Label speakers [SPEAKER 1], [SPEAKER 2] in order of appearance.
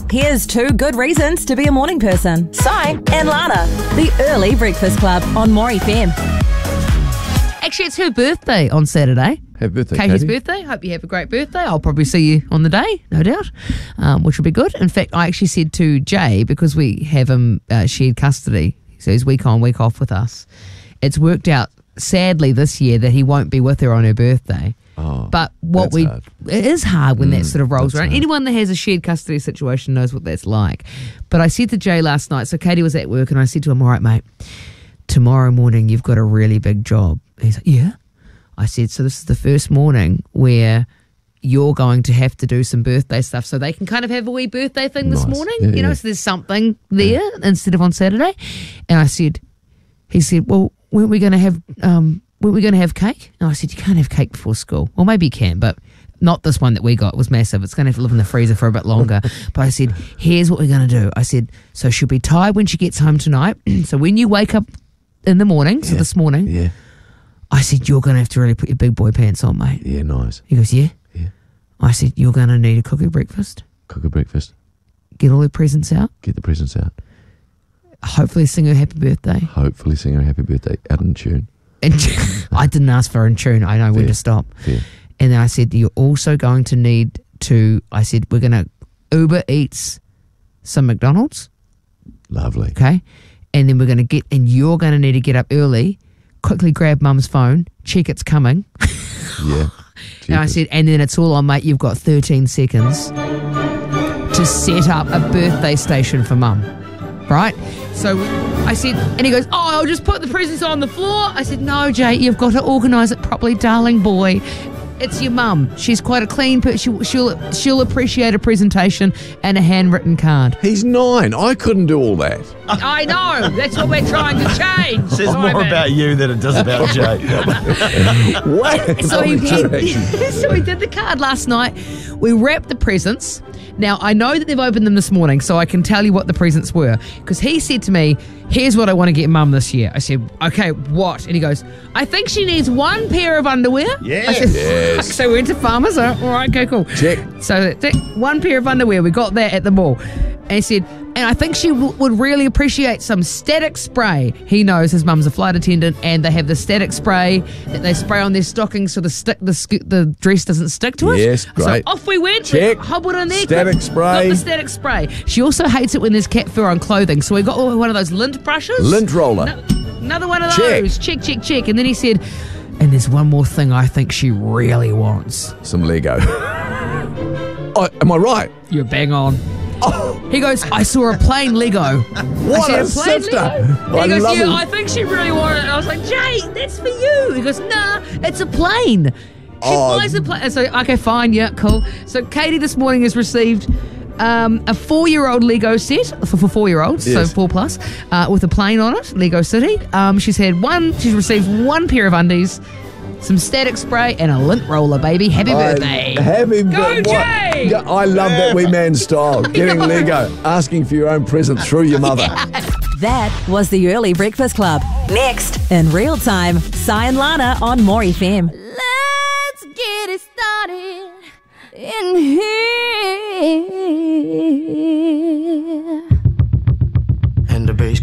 [SPEAKER 1] Here's 2 good reasons to be a morning person. Si and Lana. The Early Breakfast Club on More FM.
[SPEAKER 2] Actually, it's her birthday on Saturday.
[SPEAKER 3] Happy birthday,
[SPEAKER 2] Katie's
[SPEAKER 3] Katie.
[SPEAKER 2] birthday. Hope you have a great birthday. I'll probably see you on the day, no doubt, which will be good. In fact, I actually said to Jay, because we have him shared custody, so he's week on, week off with us, it's worked out, sadly, this year that he won't be with her on her birthday.
[SPEAKER 3] Oh,
[SPEAKER 2] But
[SPEAKER 3] hard.
[SPEAKER 2] it is hard when that sort of rolls
[SPEAKER 3] that's
[SPEAKER 2] around.
[SPEAKER 3] hard.
[SPEAKER 2] Anyone that has a shared custody situation knows what that's like. But I said to Jay last night, so Katie was at work, and I said to him, all right, mate, tomorrow morning you've got a really big job. He's like, yeah. I said, so this is the first morning where you're going to have to do some birthday stuff, so they can kind of have a wee birthday thing this
[SPEAKER 3] Nice.
[SPEAKER 2] morning,
[SPEAKER 3] Yeah, yeah.
[SPEAKER 2] so there's something there instead of on Saturday. And he said, well, weren't we going to have cake? And I said, you can't have cake before school. Well, maybe you can, but not this one that we got. It was massive. It's going to have to live in the freezer for a bit longer. But I said, here's what we're going to do. I said, so she'll be tired when she gets home tonight. So when you wake up in the morning, so this morning,
[SPEAKER 3] Yeah.
[SPEAKER 2] I said, you're going to have to really put your big boy pants on, mate.
[SPEAKER 3] Yeah, nice.
[SPEAKER 2] He goes, yeah?
[SPEAKER 3] Yeah.
[SPEAKER 2] I said, you're going to need to cook her breakfast,
[SPEAKER 3] Cook a breakfast.
[SPEAKER 2] get all her presents out,
[SPEAKER 3] Get the presents out.
[SPEAKER 2] hopefully sing her happy birthday.
[SPEAKER 3] Hopefully sing her happy birthday out in tune.
[SPEAKER 2] And I didn't ask for her in tune. I know when to stop.
[SPEAKER 3] Fair.
[SPEAKER 2] And then I said, you're also going to need to, I said, we're going to Uber Eats some McDonald's,
[SPEAKER 3] Lovely.
[SPEAKER 2] okay? And then you're going to need to get up early, quickly grab mum's phone, check it's coming.
[SPEAKER 3] Yeah.
[SPEAKER 2] And I said, and then it's all on, mate. You've got 13 seconds to set up a birthday station for mum, right? So I said, and he goes, oh, I'll just put the presents on the floor. I said, no, Jay, you've got to organise it properly, darling boy. It's your mum. She's quite a clean person. She'll appreciate a presentation and a handwritten card.
[SPEAKER 3] He's 9. I couldn't do all that.
[SPEAKER 2] I know. That's what we're trying to change.
[SPEAKER 4] Says more about you than it does about Jay.
[SPEAKER 3] What?
[SPEAKER 2] So he did the card last night. We wrapped the presents. Now, I know that they've opened them this morning, so I can tell you what the presents were. Because he said to me, here's what I want to get mum this year. I said, okay, what? And he goes, I think she needs 1 pair of underwear.
[SPEAKER 4] Yeah.
[SPEAKER 2] I said,
[SPEAKER 3] Yes.
[SPEAKER 2] So we went to Farmers. All right, okay, cool.
[SPEAKER 3] Check.
[SPEAKER 2] So 1 pair of underwear. We got that at the mall. And he said, and I think she would really appreciate some static spray. He knows his mum's a flight attendant, and they have the static spray that they spray on their stockings so the dress doesn't stick to it.
[SPEAKER 3] Yes, great.
[SPEAKER 2] So off we went.
[SPEAKER 3] Check.
[SPEAKER 2] We hobbled in there.
[SPEAKER 3] Static spray.
[SPEAKER 2] Got the static spray. She also hates it when there's cat fur on clothing. So we got one of those lint brushes.
[SPEAKER 3] Lint roller.
[SPEAKER 2] Another one of
[SPEAKER 3] Check.
[SPEAKER 2] those. Check, check, check. And then he said, and there's one more thing I think she really wants.
[SPEAKER 3] Some Lego. Oh, am I right?
[SPEAKER 2] You're bang on.
[SPEAKER 3] Oh,
[SPEAKER 2] He goes, I saw a plain Lego.
[SPEAKER 3] what
[SPEAKER 2] I
[SPEAKER 3] a
[SPEAKER 2] said,
[SPEAKER 3] sister.
[SPEAKER 2] Lego? And
[SPEAKER 3] I
[SPEAKER 2] he goes,
[SPEAKER 3] love
[SPEAKER 2] yeah,
[SPEAKER 3] him.
[SPEAKER 2] I think she really wanted it. And I was like, Jay, that's for you. He goes, nah, it's a plane. She flies a plane. So, okay, fine, yeah, cool. So Katie this morning has received a 4-year-old Lego set for 4-year-olds,
[SPEAKER 3] Yes.
[SPEAKER 2] so 4 plus, with a plane on it, Lego City. She's received 1 pair of undies, some static spray, and a lint roller, baby. Happy birthday.
[SPEAKER 3] Happy
[SPEAKER 2] Go,
[SPEAKER 3] birthday.
[SPEAKER 2] Jay!
[SPEAKER 3] Yeah, I love that wee man style. Getting Lego, asking for your own present through your mother.
[SPEAKER 1] That was the Early Breakfast Club. Next, in real time, Si and Lana on More FM.
[SPEAKER 5] Let's get it started in here.